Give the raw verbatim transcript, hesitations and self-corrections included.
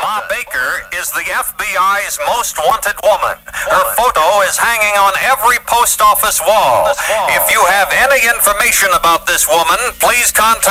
Ma Baker is the F B I's most wanted woman. Her photo is hanging on every post office wall. If you have any information about this woman, please contact